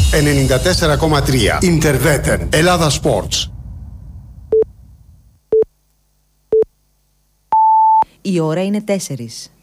94,3. Ιντερβέτεν. Ελλάδα Sports. Η ώρα είναι 4.